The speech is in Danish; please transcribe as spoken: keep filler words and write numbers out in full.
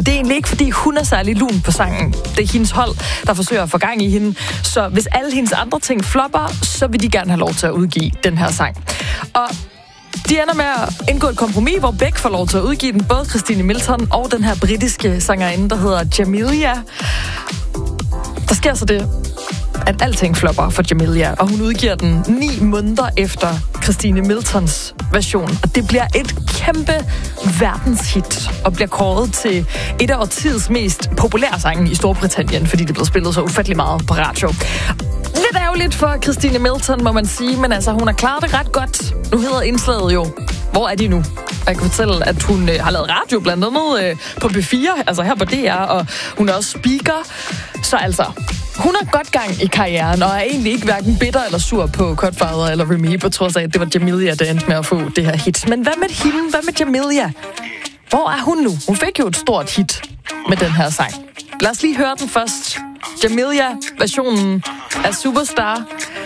Og det er egentlig ikke, fordi hun er særlig lun på sangen. Det er hendes hold, der forsøger at få gang i hende. Så hvis alle hendes andre ting flopper, så vil de gerne have lov til at udgive den her sang. Og de ender med at indgå et kompromis, hvor begge får lov til at udgive den. Både Christine Milton og den her britiske sangerinde, der hedder Jamelia. Der sker så det, at alting flopper for Jamelia, og hun udgiver den ni måneder efter Christine Miltons version. Og det bliver et kæmpe verdenshit, og bliver kåret til et af årtiets mest populære sange i Storbritannien, fordi det blev spillet så ufattelig meget på radio. Lidt ærgerligt for Christine Milton, må man sige, men altså, hun har klaret det ret godt. Nu hedder indslaget jo, hvor er de nu? Jeg kan fortælle, at hun øh, har lavet radio blandt andet øh, på B fire, altså her på D R, og hun er også speaker. Så altså, hun har godt gang i karrieren, og er egentlig ikke hverken bitter eller sur på Cutfather eller Remy, på trods af, at det var Jamelia, der endte med at få det her hit. Men hvad med hende? Hvad med Jamelia? Hvor er hun nu? Hun fik jo et stort hit med den her sang. Lad os lige høre den først. Jamelia, versionen af Superstar.